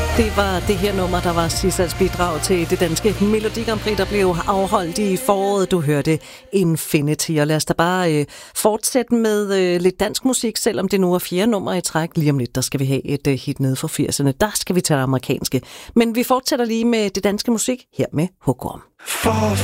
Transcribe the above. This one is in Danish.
Det var det her nummer, der var Sissas bidrag til det danske Melodi Grand Prix, der blev afholdt i foråret. Du hørte Infinity, og lad os da bare fortsætte med lidt dansk musik, selvom det nu er 4. nummer i træk. Lige om lidt, der skal vi have et hit nede fra 80'erne. Der skal vi tage det amerikanske. Men vi fortsætter lige med det danske musik her med Hugorm.